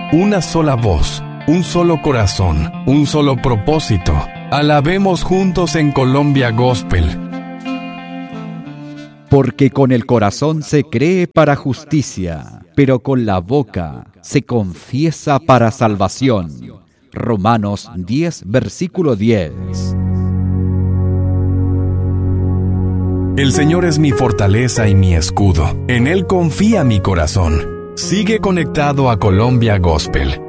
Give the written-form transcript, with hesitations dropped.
una sola voz, un solo corazón, un solo propósito. Alabemos juntos en Colombia Gospel. Porque con el corazón se cree para justicia, pero con la boca se confiesa para salvación. Romanos 10, versículo 10. El Señor es mi fortaleza y mi escudo. En Él confía mi corazón. Sigue conectado a Colombia Gospel.